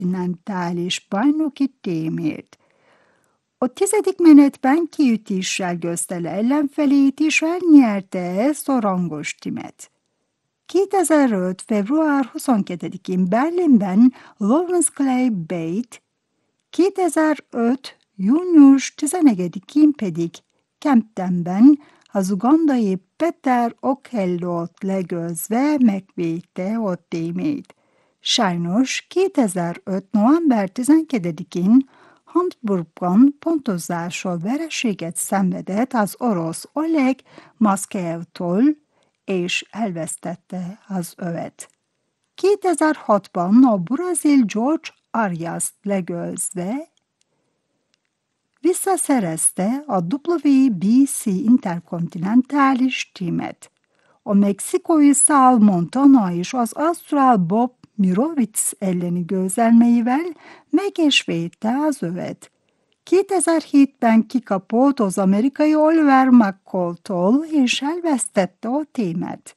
interkontinentális bajnoki témért. A 10. menetben kiütéssel győzte le ellenfelét, és elnyerte ezt a rangos tímet. 2005. február 22-én Berlinben Lawrence Clay Bate, 2005. június 11-én pedig Kemptenben az ugandai Peter Okello-t legyőzve megvédte a témét. Sajnos 2005. november 12-én Hamburgban pontozással vereséget szenvedett az orosz Oleg Maszkejevtól, és elvesztette az övet. 2006-ban a brazil George Arias legyőzve visszaszerezte a WBC interkontinentális tímet. A mexikói Sal Montana és az ausztrál Bob Mirovic elleni győzelmeivel meg is védte az övet. 2007-ben kikapott az amerikai Oliver McCall-tól, és elvesztette a témát.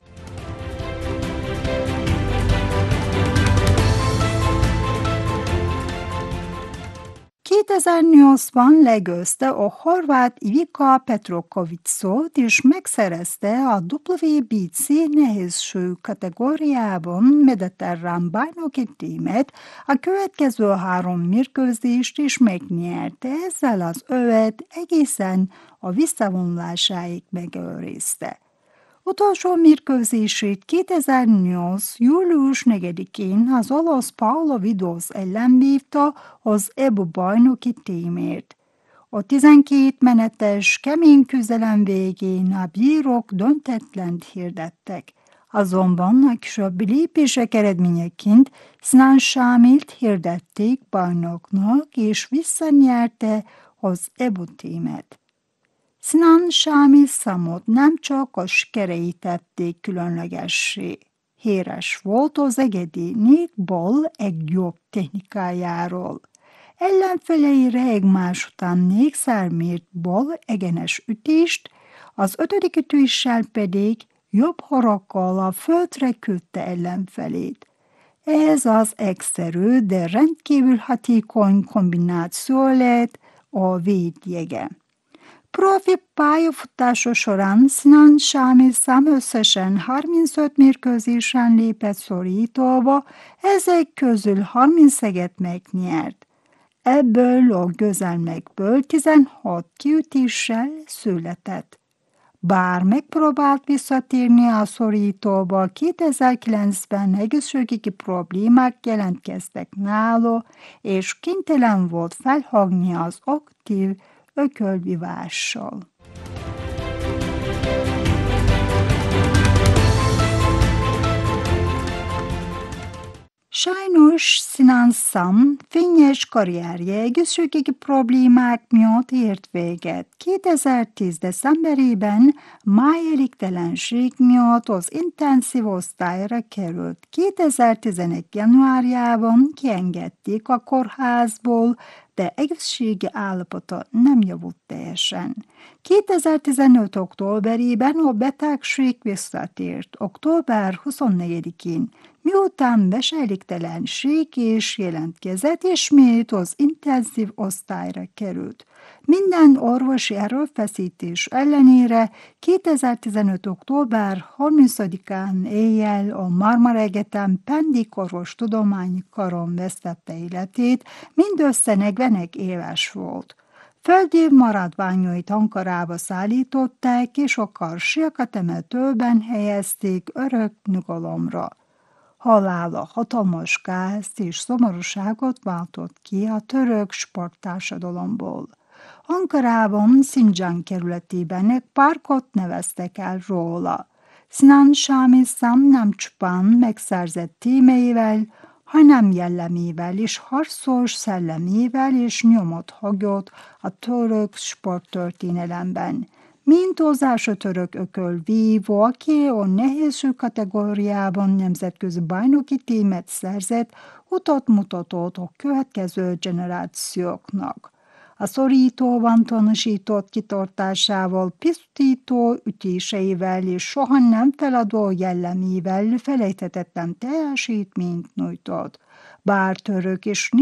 2008-ban legyőzte a horvát Ivica Petrokovicot, és megszerezte a WBC nehézsúly kategóriában mediterrán bajnoki tímet, a következő 3 mérkőzést is megnyerte, ezzel az övet egészen a visszavonulásáig megőrizte. Utolsó mérkőzését 2008. július 4-én az olasz Paolo Vidosz ellen vívta az EBU bajnoki tímért. A 12 menetes kemény küzdelem végén a bírók döntetlent hirdettek. Azonban a későbbi lépések eredményeként Sinan Sámilt hirdették bajnoknak, és visszanyerte az EBU tímet. Sinan Sámil számot nem csak a sikerei tették különlegessé. Híres volt az egyedi Nick Ball egy jobb technikájáról. Ellenfeleire egymás után 4-szer mért Ball egyenes ütést, az 5. ütéssel pedig jobb harakkal a földre küldte ellenfelét. Ez az egyszerű, de rendkívül hatékony kombináció lett a védjege. Profi pályafutása során Sinan Sámil szám összesen 35 mérkőzésen lépett szorítóba, ezek közül 31-et megnyert. Ebből a győzelmekből 16 kiütéssel született. Bár megpróbált visszatérni a szorítóba, 2009-ben egészségügyi problémák jelentkeztek nála, és kénytelen volt felhagyni az aktív ökölvívással. Sajnos Sinan Sam fényes karrierje egészségügyi problémák miatt ért véget. 2010. decemberében májelégtelenség miatt az intenzív osztályra került. 2011. januárjában kiengedték a kórházból, de egészségi állapota nem javult teljesen. 2015. októberében a betegség visszatért. Október 24-én, miután besejléktelenség is jelentkezett, ismét az intenzív osztályra került. Minden orvosi erőfeszítés ellenére 2015. október 30-án éjjel a Marmara Egyetem Pendik-orvostudományi karon vesztette életét, mindössze 41 éves volt. Földi maradványait Ankarába szállították, és a Karsiaka temetőben helyezték örök nyugalomra. Halála hatalmas gázt és szomorúságot váltott ki a török sporttársadalomból. Ankarában Sincan kerületében egy parkot neveztek el róla. Sinan Sámil Sam nem csupán megszerzett tímeivel, hanem jellemével és harcos szellemével és nyomot hagyott a török sporttörténelemben. Mint az első török ökölvívó, aki a nehézsúly kategóriában nemzetközi bajnoki tímet szerzett, utat mutatott a következő generációknak. A szorítóban tanúsított kitartásával, pisztító ütéseivel és soha nem feladó jellemével felejthetetlen teljesítményt nyújtott. Bár török és